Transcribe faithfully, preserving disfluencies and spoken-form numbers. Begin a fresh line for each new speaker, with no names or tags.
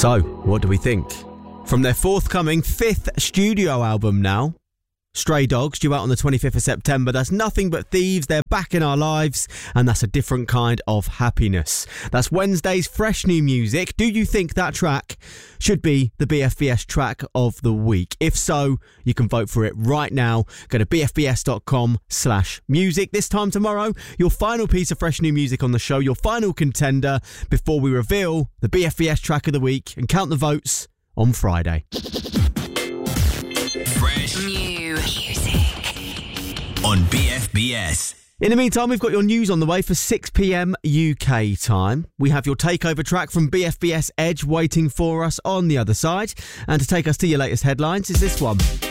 So, what do we think? From their forthcoming fifth studio album now, Stray Dogs, due out on the twenty-fifth of September. That's Nothing But Thieves. They're back in our lives, and that's a different kind of happiness. That's Wednesday's fresh new music. Do you think that track should be the B F B S track of the week? If so, you can vote for it right now. Go to bfbs.com slash music. This time tomorrow, your final piece of fresh new music on the show, your final contender, before we reveal the B F B S track of the week and count the votes on Friday.
Fresh new music on B F B S.
In the meantime, we've got your news on the way for six p.m. U K time. We have your takeover track from B F B S Edge waiting for us on the other side. And to take us to your latest headlines is this one.